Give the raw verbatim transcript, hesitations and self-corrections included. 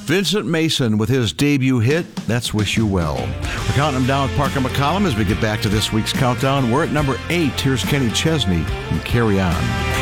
Vincent Mason with his debut hit, That's Wish You Well. We're counting them down with Parker McCollum as we get back to this week's countdown. We're at number eight. Here's Kenny Chesney and Carry On.